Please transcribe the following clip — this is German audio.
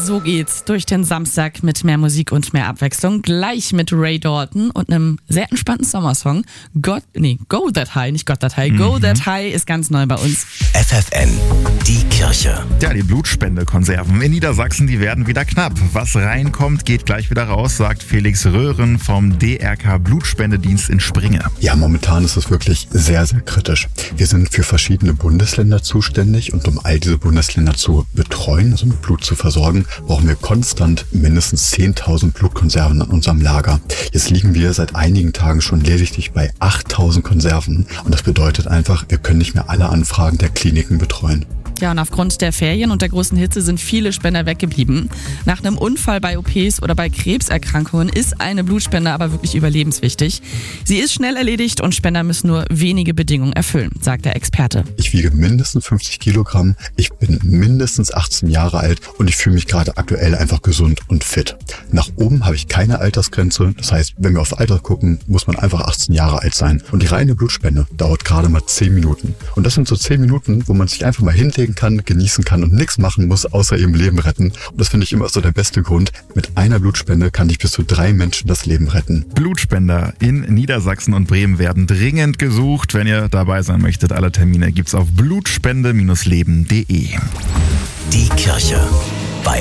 So geht's durch den Samstag mit mehr Musik und mehr Abwechslung. Gleich mit Ray Dalton und einem sehr entspannten Sommersong. Go That High, nicht Gott That High. Go That High ist ganz neu bei uns. FFN, die Kirche. Ja, die Blutspendekonserven in Niedersachsen, die werden wieder knapp. Was reinkommt, geht gleich wieder raus, sagt Felix Röhren vom DRK Blutspendedienst in Springe. Ja, momentan ist es wirklich sehr, sehr kritisch. Wir sind für verschiedene Bundesländer zuständig und um all diese Bundesländer zu betreuen, also mit Blut zu versorgen, brauchen wir konstant mindestens 10.000 Blutkonserven an unserem Lager. Jetzt liegen wir seit einigen Tagen schon lediglich bei 8.000 Konserven und das bedeutet einfach, wir können nicht mehr alle Anfragen der Kliniken betreuen. Ja, und aufgrund der Ferien und der großen Hitze sind viele Spender weggeblieben. Nach einem Unfall bei OPs oder bei Krebserkrankungen ist eine Blutspende aber wirklich überlebenswichtig. Sie ist schnell erledigt und Spender müssen nur wenige Bedingungen erfüllen, sagt der Experte. Ich wiege mindestens 50 Kilogramm, ich bin mindestens 18 Jahre alt und ich fühle mich gerade aktuell einfach gesund und fit. Nach oben habe ich keine Altersgrenze, das heißt, wenn wir auf Alter gucken, muss man einfach 18 Jahre alt sein. Und die reine Blutspende dauert gerade mal 10 Minuten. Und das sind so 10 Minuten, wo man sich einfach mal hinlegen kann, genießen kann und nichts machen muss, außer ihrem Leben retten. Und das finde ich immer so der beste Grund. Mit einer Blutspende kann ich bis zu 3 Menschen das Leben retten. Blutspender in Niedersachsen und Bremen werden dringend gesucht. Wenn ihr dabei sein möchtet, alle Termine gibt's auf blutspende-leben.de. Die Kirche.